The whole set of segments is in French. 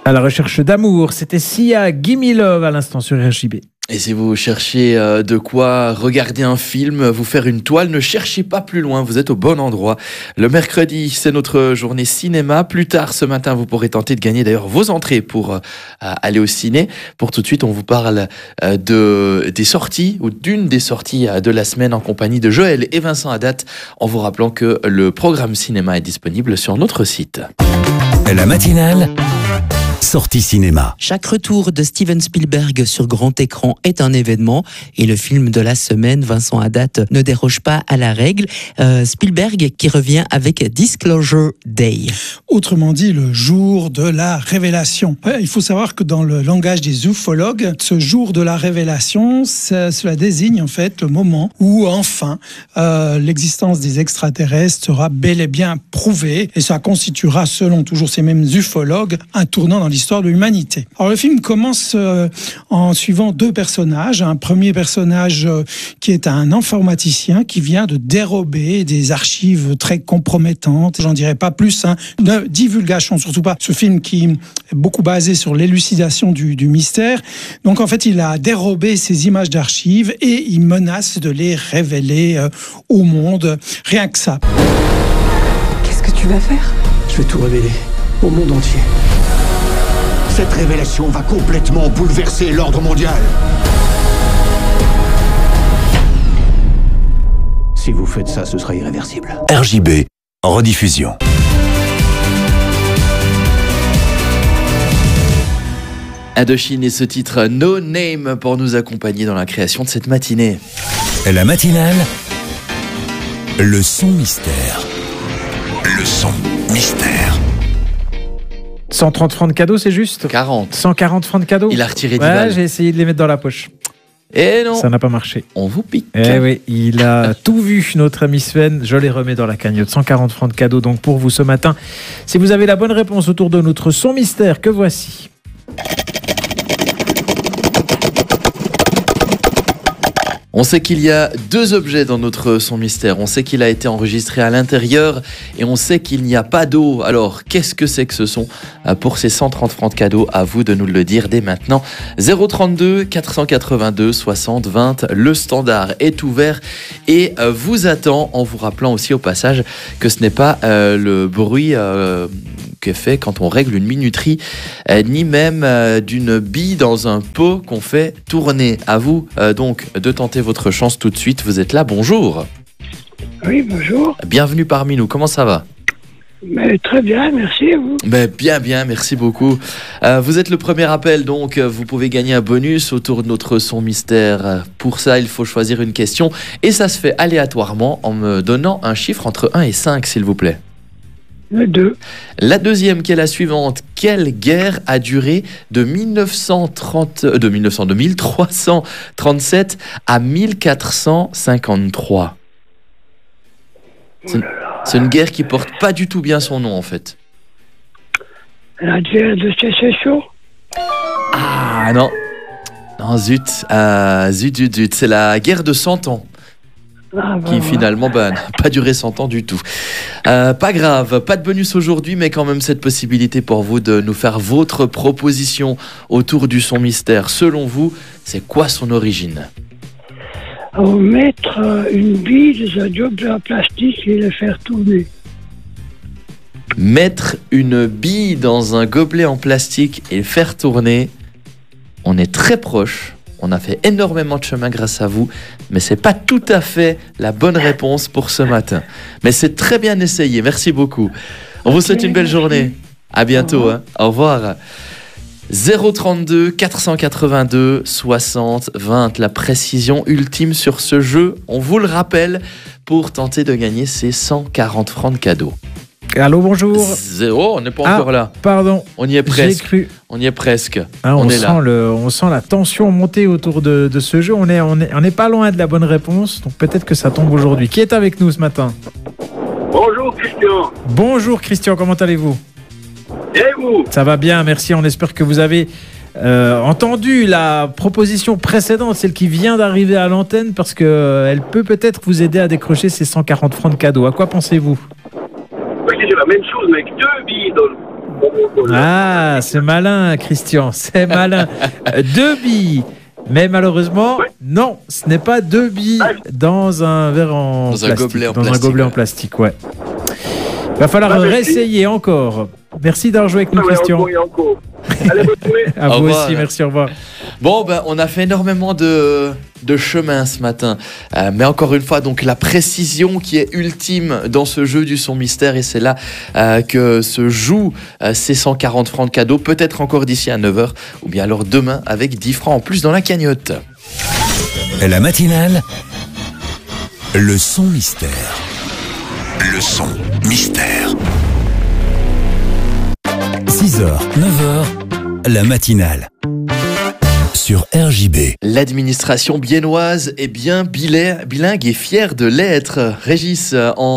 À la recherche d'amour, c'était Sia, Gimme Love à l'instant sur RJB. Et si vous cherchez de quoi regarder un film, vous faire une toile, ne cherchez pas plus loin, vous êtes au bon endroit. Le mercredi, c'est notre journée cinéma. Plus tard ce matin, vous pourrez tenter de gagner d'ailleurs vos entrées pour aller au ciné. Pour tout de suite, on vous parle des sorties ou d'une des sorties de la semaine en compagnie de Joël et Vincent Haddad, en vous rappelant que le programme cinéma est disponible sur notre site. La matinale sortie cinéma. Chaque retour de Steven Spielberg sur grand écran est un événement et le film de la semaine, Vincent Haddad, ne déroge pas à la règle. Spielberg qui revient avec Disclosure Day. Autrement dit, le jour de la révélation. Il faut savoir que dans le langage des ufologues, ce jour de la révélation, cela désigne en fait le moment où enfin l'existence des extraterrestres sera bel et bien prouvée et ça constituera, selon toujours ces mêmes ufologues, un tournant dans l'histoire de l'humanité. Alors le film commence en suivant deux personnages. Un premier personnage qui est un informaticien qui vient de dérober des archives très compromettantes. J'en dirai pas plus, de divulgation, surtout pas. Ce film qui est beaucoup basé sur l'élucidation du mystère. Donc en fait, il a dérobé ces images d'archives et il menace de les révéler au monde. Rien que ça. Qu'est-ce que tu vas faire ? Je vais tout révéler au monde entier. Cette révélation va complètement bouleverser l'ordre mondial. Si vous faites ça, ce sera irréversible. RJB, en rediffusion. Indochine et ce titre No Name pour nous accompagner dans la création de cette matinée. La matinale, le son mystère. Le son mystère. 130 francs de cadeaux, c'est juste ? 40. 140 francs de cadeaux ? Il a retiré 10 ouais, balles. J'ai essayé de les mettre dans la poche. Et non, ça n'a pas marché. On vous pique. Eh oui, il a tout vu, notre ami Sven. Je les remets dans la cagnotte. 140 francs de cadeaux donc pour vous ce matin. Si vous avez la bonne réponse autour de notre son mystère, que voici. On sait qu'il y a deux objets dans notre son mystère. On sait qu'il a été enregistré à l'intérieur et on sait qu'il n'y a pas d'eau. Alors, qu'est-ce que c'est que ce son ? Pour ces 130 francs de cadeaux, à vous de nous le dire dès maintenant. 032 482 60 20. Le standard est ouvert et vous attend, en vous rappelant aussi au passage que ce n'est pas le bruit qu'est fait quand on règle une minuterie, ni même d'une bille dans un pot qu'on fait tourner. À vous donc de tenter votre chance tout de suite. Vous êtes là, bonjour. Oui, bonjour. Bienvenue parmi nous, comment ça va ? Mais très bien, merci à vous. Mais bien, merci beaucoup. Vous êtes le premier appel, donc vous pouvez gagner un bonus autour de notre son mystère. Pour ça, il faut choisir une question et ça se fait aléatoirement en me donnant un chiffre entre 1 et 5, s'il vous plaît. Le 2. La deuxième, qui est la suivante. Quelle guerre a duré de 1337 à 1453 ? C'est une guerre qui porte pas du tout bien son nom, en fait. La guerre de sécession ? Ah non. Non, zut. C'est la guerre de 100 ans. Qui finalement n'a pas duré 100 ans du tout. Pas grave, pas de bonus aujourd'hui, mais quand même cette possibilité pour vous de nous faire votre proposition autour du son mystère. Selon vous, c'est quoi son origine ? Mettre une bille dans un objet en plastique et le faire tourner. Mettre une bille dans un gobelet en plastique et le faire tourner, on est très proche. On a fait énormément de chemin grâce à vous, mais c'est pas tout à fait la bonne réponse pour ce matin. Mais c'est très bien essayé, merci beaucoup. On vous souhaite une belle journée. À bientôt. Au revoir. 032 482 60 20, la précision ultime sur ce jeu. On vous le rappelle pour tenter de gagner ces 140 francs de cadeaux. Allô, bonjour. On n'est pas encore là. Pardon. On y est presque. J'ai cru. On y est presque. On sent la tension monter autour de ce jeu. On n'est pas loin de la bonne réponse, donc peut-être que ça tombe aujourd'hui. Qui est avec nous ce matin ? Bonjour Christian. Bonjour Christian, comment allez-vous ? Et vous ? Ça va bien, merci. On espère que vous avez entendu la proposition précédente, celle qui vient d'arriver à l'antenne, parce qu'elle peut peut-être vous aider à décrocher ces 140 francs de cadeaux. À quoi pensez-vous ? Moi, je dis la même chose, mais avec deux billes dans Ah, c'est malin, Christian, c'est malin. 2 billes. Mais malheureusement, non, ce n'est pas 2 billes dans un verre en plastique. Dans un gobelet en plastique, ouais. Il va falloir réessayer encore. Merci d'avoir joué avec nous, Christian. Allez, bonne journée. À vous aussi, merci, au revoir. Bon, on a fait énormément de chemin ce matin. Mais encore une fois, donc la précision qui est ultime dans ce jeu du son mystère. Et c'est là que se jouent ces 140 francs de cadeau. Peut-être encore d'ici à 9h. Ou bien alors demain avec 10 francs en plus dans la cagnotte. La matinale, le son mystère. Le son mystère. 6h, 9h, la matinale. Sur RJB. L'administration biennoise est bien bilingue et fière de l'être. Régis,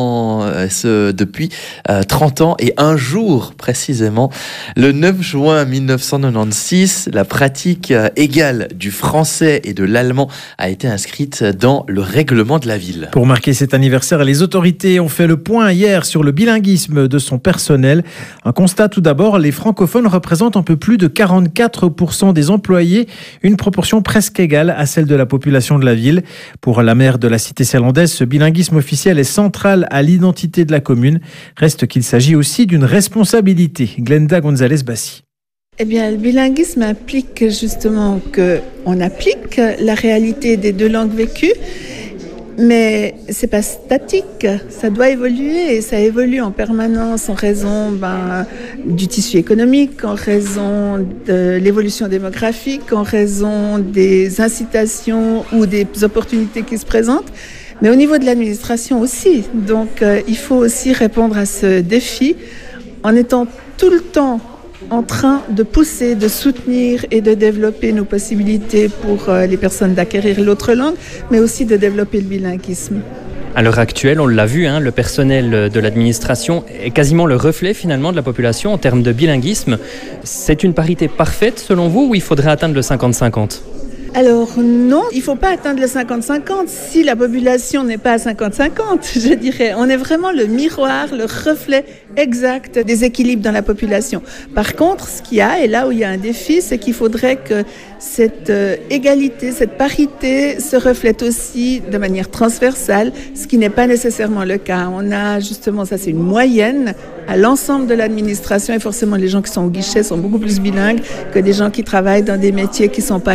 depuis 30 ans et un jour précisément, le 9 juin 1996, la pratique égale du français et de l'allemand a été inscrite dans le règlement de la ville. Pour marquer cet anniversaire, les autorités ont fait le point hier sur le bilinguisme de son personnel. Un constat tout d'abord, les francophones représentent un peu plus de 44% des employés, une proportion presque égale à celle de la population de la ville. Pour la maire de la cité zélandaise, ce bilinguisme officiel est central à l'identité de la commune. Reste qu'il s'agit aussi d'une responsabilité. Glenda González-Bassi. Eh bien, le bilinguisme implique justement qu'on applique la réalité des 2 langues vécues, mais c'est pas statique, ça doit évoluer et ça évolue en permanence en raison du tissu économique, en raison de l'évolution démographique, en raison des incitations ou des opportunités qui se présentent, mais au niveau de l'administration aussi. Donc il faut aussi répondre à ce défi en étant tout le temps en train de pousser, de soutenir et de développer nos possibilités pour les personnes d'acquérir l'autre langue, mais aussi de développer le bilinguisme. À l'heure actuelle, on l'a vu, le personnel de l'administration est quasiment le reflet finalement de la population en termes de bilinguisme. C'est une parité parfaite selon vous ou il faudrait atteindre le 50-50 ? Alors non, il ne faut pas atteindre le 50-50 si la population n'est pas à 50-50, je dirais. On est vraiment le miroir, le reflet exact des équilibres dans la population. Par contre, ce qu'il y a, et là où il y a un défi, c'est qu'il faudrait que cette égalité, cette parité se reflète aussi de manière transversale, ce qui n'est pas nécessairement le cas. On a justement, ça c'est une moyenne à l'ensemble de l'administration et forcément les gens qui sont au guichet sont beaucoup plus bilingues que des gens qui travaillent dans des métiers qui ne sont pas